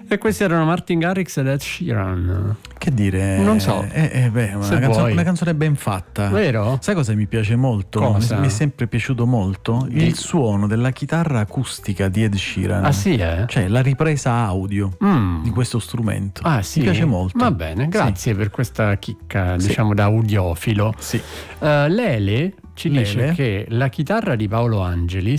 E questi erano Martin Garrix ed Ed Sheeran. Che dire? Non so. Una canzone ben fatta. Vero? Sai cosa mi piace molto? Cosa? Mi è sempre piaciuto molto il suono della chitarra acustica di Ed Sheeran. Ah sì, Cioè la ripresa audio di questo strumento. Ah sì? Mi piace molto. Va bene, grazie per questa chicca, diciamo, da audiofilo. Sì. Lele ci dice che la chitarra di Paolo Angeli,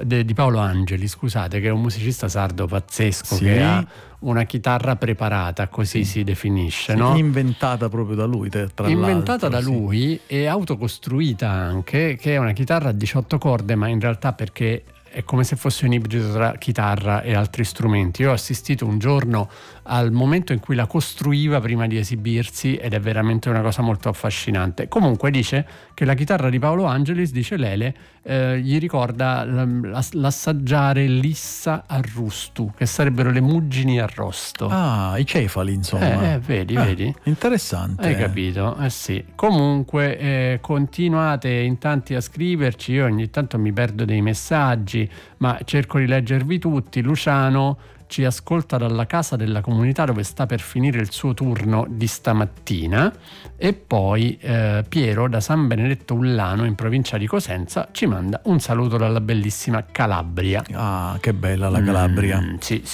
scusate, che è un musicista sardo pazzesco, che ha una chitarra preparata, così si definisce, no? Inventata proprio da lui, tra inventata l'altro, da lui e autocostruita anche, che è una chitarra a 18 corde, ma in realtà perché è come se fosse un ibrido tra chitarra e altri strumenti. Io ho assistito un giorno al momento in cui la costruiva prima di esibirsi ed è veramente una cosa molto affascinante. Comunque dice che la chitarra di Paolo Angelis, dice Lele, gli ricorda l'assaggiare lissa arrustu, che sarebbero le muggini arrosto. Ah, i cefali, insomma. Vedi? Interessante. Hai capito? Sì. Comunque continuate in tanti a scriverci, io ogni tanto mi perdo dei messaggi, ma cerco di leggervi tutti. Luciano ci ascolta dalla casa della comunità dove sta per finire il suo turno di stamattina, e poi Piero da San Benedetto Ullano in provincia di Cosenza ci manda un saluto dalla bellissima Calabria. Ah, che bella la Calabria. Sì.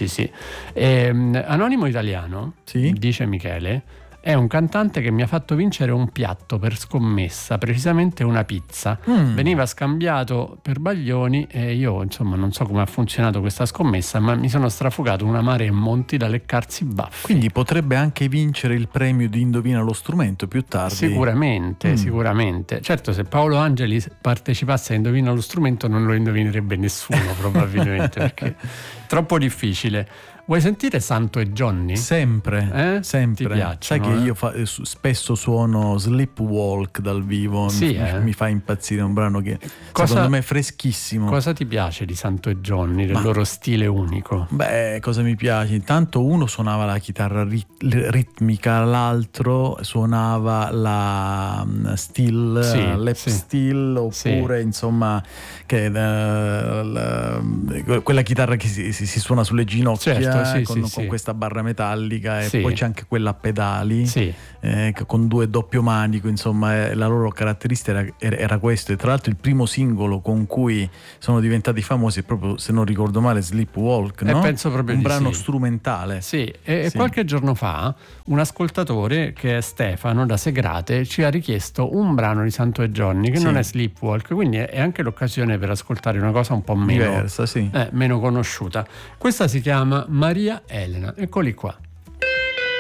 Anonimo Italiano, dice Michele, è un cantante che mi ha fatto vincere un piatto per scommessa, precisamente una pizza. Veniva scambiato per baglioni e io, insomma, non so come ha funzionato questa scommessa, ma mi sono strafugato una mare e monti da leccarsi i baffi. Quindi potrebbe anche vincere il premio di Indovina lo strumento più tardi. Sicuramente. Certo, se Paolo Angeli partecipasse a Indovina lo strumento non lo indovinerebbe nessuno probabilmente, perché è troppo difficile. Vuoi sentire Santo e Johnny? Sempre. Ti piacciono? Sai che io spesso suono Sleepwalk dal vivo. Mi fa impazzire, un brano che secondo me è freschissimo. Cosa ti piace di Santo e Johnny, del loro stile unico? Beh, cosa mi piace? Intanto uno suonava la chitarra ritmica, l'altro suonava la steel, lap steel, oppure insomma che quella chitarra che si suona sulle ginocchia, con questa barra metallica, e poi c'è anche quella a pedali, con due doppio manico, insomma la loro caratteristica era questo. E tra l'altro il primo singolo con cui sono diventati famosi è proprio, se non ricordo male, Sleepwalk, no? Penso proprio un brano strumentale. Qualche giorno fa un ascoltatore, che è Stefano da Segrate, ci ha richiesto un brano di Santo e Johnny che non è Sleepwalk, quindi è anche l'occasione per ascoltare una cosa un po' meno diversa, meno conosciuta. Questa si chiama Maria Elena, eccoli qua.